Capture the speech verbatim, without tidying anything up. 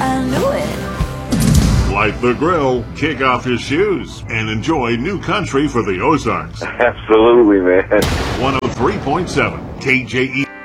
I knew it. Light the grill, kick off your shoes, and enjoy new country for the Ozarks. Absolutely, man. one oh three point seven K J E.